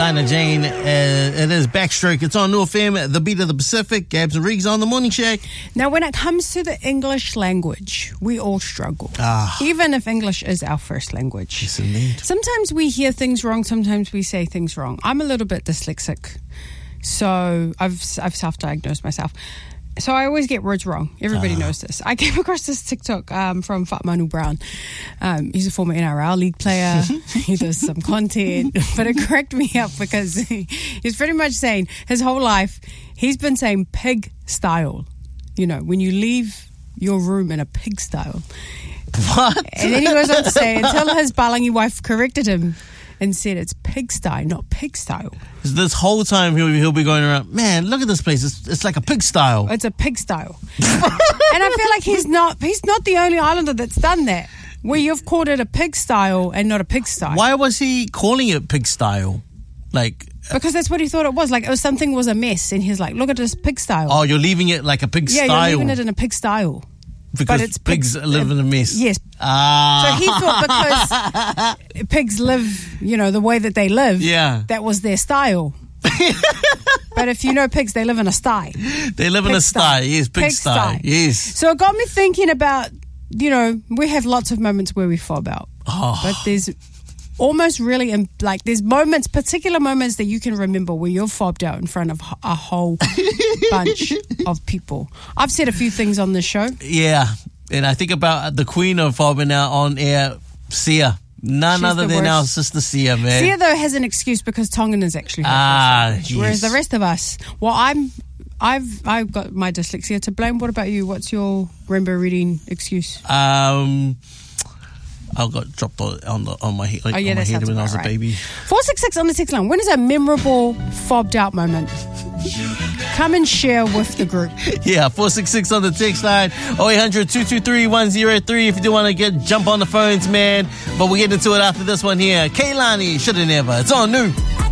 Dinah Jane. It is Backstroke. It's on New FM, the beat of the Pacific. Gabs and Riggs on the Morning Shack. Now, when it comes to the English language, we all struggle. Even if English is our first language. Yes, indeed. Sometimes we hear things wrong. Sometimes we say things wrong. I'm a little bit dyslexic, so I've self-diagnosed myself. So I always get words wrong. Everybody knows this. I came across this TikTok from Fat Manu Brown. He's a former NRL league player. He does some content. But it cracked me up because he's pretty much saying his whole life, he's been saying pig style. You know, when you leave your room in a pig style. What? And then he goes on to say, until his Balangi wife corrected him and said it's pigsty, not pig style. This whole time he'll be going around, man, look at this place. It's like a pig style. It's a pig style. And I feel like he's not the only islander that's done that, where you've called it a pig style and not a pig style. Why was he calling it pig style? Because that's what he thought it was. Like, something was a mess, and he's like, look at this pig style. Oh, you're leaving it like a pig style. Yeah, you're leaving it in a pig style. Because it's pigs live in a mess. Yes. So he thought because pigs live, the way that they live, that was their style. But if you know pigs, they live in a sty. They live in a sty. Yes, pig sty. Yes. So it got me thinking about, we have lots of moments where we fob out. But there's almost really, there's particular moments that you can remember where you've fobbed out in front of a whole bunch of people. I've said a few things on this show. Yeah, and I think about the queen of fobbing out on air, Sia. She's other than our sister Sia, man. Sia, though, has an excuse because Tongan is actually her yes. Whereas the rest of us, I've got my dyslexia to blame. What about you? What's your rainbow reading excuse? I got dropped on my head, on my head when I was a baby. 466 on the text line. When is a memorable fobbed out moment? Come and share with the group. Yeah, 466 on the text line. 0800 223 103 if you do want to jump on the phones, man. But we'll get into it after this one here. Kaylani, Shoulda Never. It's on New.